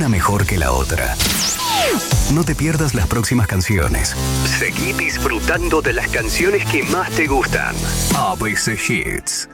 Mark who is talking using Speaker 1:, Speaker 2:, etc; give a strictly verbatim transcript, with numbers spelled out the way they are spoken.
Speaker 1: una mejor que la otra. No te pierdas las próximas canciones. Seguí disfrutando de las canciones que más te gustan. A B C Hits.